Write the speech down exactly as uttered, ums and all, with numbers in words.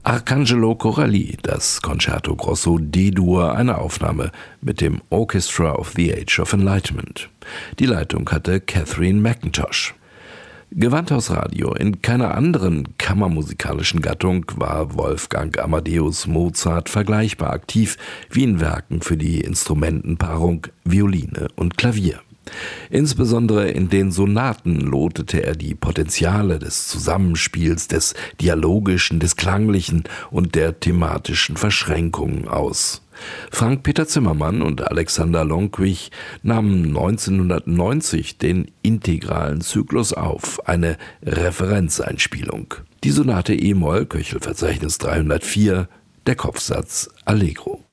Arcangelo Corelli, das Concerto Grosso D-Dur, eine Aufnahme mit dem Orchestra of the Age of Enlightenment. Die Leitung hatte Catherine McIntosh. Gewandhausradio. In keiner anderen kammermusikalischen Gattung war Wolfgang Amadeus Mozart vergleichbar aktiv wie in Werken für die Instrumentenpaarung Violine und Klavier. Insbesondere in den Sonaten lotete er die Potenziale des Zusammenspiels, des Dialogischen, des Klanglichen und der thematischen Verschränkungen aus. Frank-Peter Zimmermann und Alexander Lonquich nahmen neunzehnhundertneunzig den integralen Zyklus auf, eine Referenzeinspielung. Die Sonate e-Moll, Köchelverzeichnis dreihundertvier, der Kopfsatz Allegro.